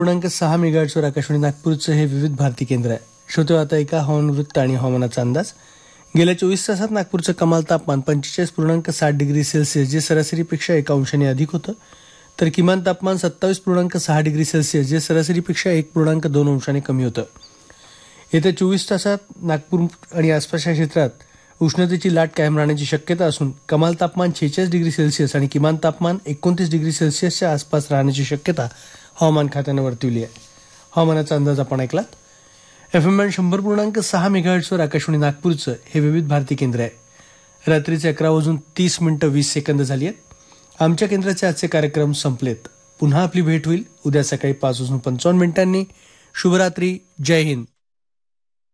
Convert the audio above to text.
6 मेगाहर्ट्झवर आकाशवाणी नागपूरचं हे विविध भारती केंद्र आहे. श्रोते आता ऐका हवामानवृत्त आणि हवामानाचा अंदाज. गेल्या 24 तासात नागपूरचं कमाल तापमान 45.7 डिग्री सेल्सिअस जे सरासरीपेक्षा 1 अंशाने अधिक होतं, तर किमान तापमान 27.6 डिग्री सेल्सिअस जे सरासरीपेक्षा 1.2 अंशाने कमी होतं. येत्या 24 तासात नागपूर आणि आसपासच्या क्षेत्रात उष्णतेची लाट कायम राहण्याची शक्यता असून कमाल तापमान 46 डिग्री सेल्सिअस आणि किमान तापमान 29 डिग्री सेल्सिअसच्या आसपास राहण्याची शक्यता हवामान खात्यानं वर्तवली आहे. हवामानाचा अंदाज आपण ऐकलात. FM 100.6 मेगाहर्ट्झवर आकाशवाणी नागपूरचं हे विविध भारती केंद्र आहे. रात्रीचे 11:30 झाली आहेत. आमच्या केंद्राचे आजचे कार्यक्रम संपलेत. पुन्हा आपली भेट होईल उद्या सकाळी 5:55. शुभरात्री. जय हिंद.